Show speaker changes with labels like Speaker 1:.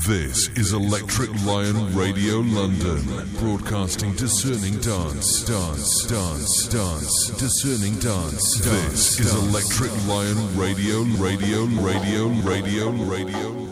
Speaker 1: This is Electric Lion Radio London, broadcasting discerning dance, discerning dance. This is Electric Lion Radio.